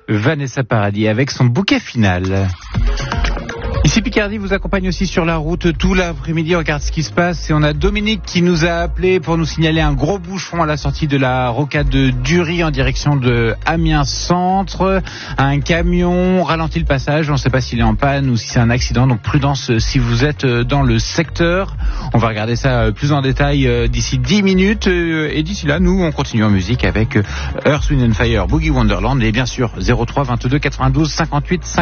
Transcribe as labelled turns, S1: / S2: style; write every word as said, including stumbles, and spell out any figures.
S1: Vanessa Paradis avec son bouquet final. Ici Picardie vous accompagne aussi sur la route tout l'après-midi. On regarde ce qui se passe et on a Dominique qui nous a appelé pour nous signaler un gros bouchon à la sortie de la rocade de Dury en direction de Amiens Centre. Un camion ralentit le passage. On ne sait pas s'il est en panne ou si c'est un accident. Donc prudence si vous êtes dans le secteur. On va regarder ça plus en détail d'ici dix minutes. Et d'ici là, nous, on continue en musique avec Earth, Wind and Fire, Boogie Wonderland et bien sûr zéro trois vingt-deux quatre-vingt-douze cinquante-huit cinquante-huit.